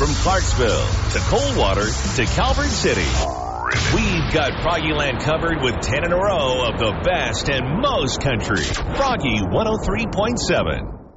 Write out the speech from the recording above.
From Clarksville to Coldwater to Calvert City, we've got Froggyland covered with 10 in a row of the best and most country. Froggy 103.7.